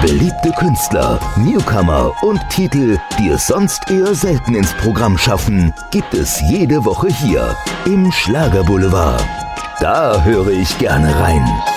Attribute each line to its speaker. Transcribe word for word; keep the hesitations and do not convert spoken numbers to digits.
Speaker 1: Beliebte Künstler, Newcomer und Titel, die es sonst eher selten ins Programm schaffen, gibt es jede Woche hier im Schlagerboulevard. Da höre ich gerne rein.